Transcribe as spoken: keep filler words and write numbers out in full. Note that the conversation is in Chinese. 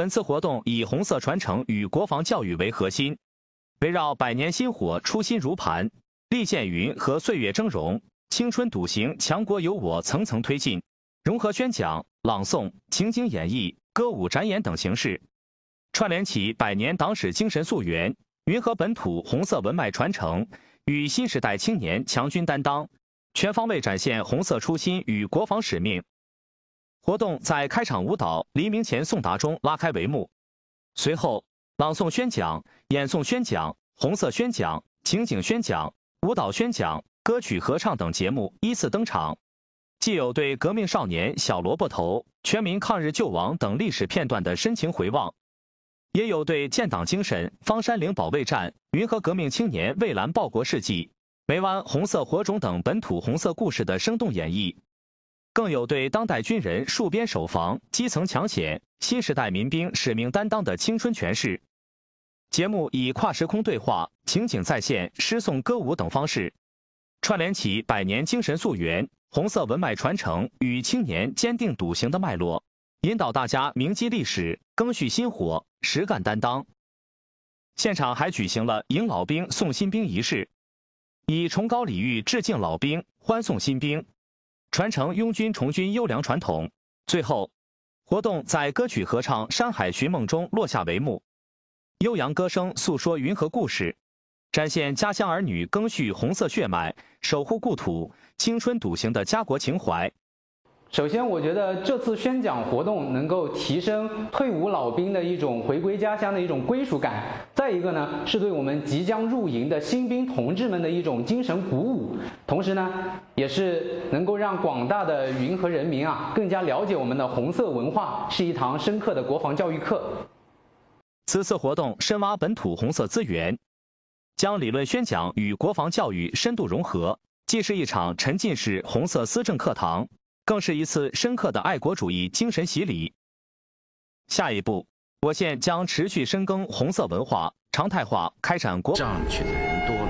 本次活动以红色传承与国防教育为核心，围绕百年薪火、初心如磐、利剑云和岁月峥嵘、青春笃行、强国有我层层推进，融合宣讲、朗诵、情景演绎、歌舞展演等形式，串联起百年党史精神溯源、云和本土红色文脉传承与新时代青年强军担当，全方位展现红色初心与国防使命。活动在开场舞蹈《黎明前送达》中拉开帷幕，随后朗诵宣讲、演诵宣讲、红色宣讲、情景宣讲、舞蹈宣讲、歌曲合唱等节目依次登场，既有对革命少年小萝卜头、全民抗日救亡等历史片段的深情回望，也有对建党精神、方山岭保卫战、云和革命青年蔚蓝报国事迹、梅湾红色火种等本土红色故事的生动演绎，更有对当代军人戍边守防、基层抢险、新时代民兵使命担当的青春诠释。节目以跨时空对话、情景再现、诗颂歌舞等方式，串联起百年精神溯源、红色文脉传承与青年坚定笃行的脉络，引导大家铭记历史、赓续薪火、实干担当。现场还举行了迎老兵送新兵仪式，以崇高礼遇致敬老兵，欢送新兵，传承拥军重军优良传统。最后，活动在歌曲合唱《山海寻梦》中落下帷幕，悠扬歌声诉说云和故事，展现家乡儿女赓续红色血脉、守护故土、青春笃行的家国情怀。 首先，我觉得这次宣讲活动能够提升退伍老兵的一种回归家乡的一种归属感。再一个呢，是对我们即将入营的新兵同志们的一种精神鼓舞。同时呢，也是能够让广大的云和人民啊更加了解我们的红色文化，是一堂深刻的国防教育课。 此次活动深挖本土红色资源，将理论宣讲与国防教育深度融合，既是一场沉浸式红色思政课堂，更是一次深刻的爱国主义精神洗礼。下一步，我县将持续深耕红色文化，常态化开展国。 上去的人多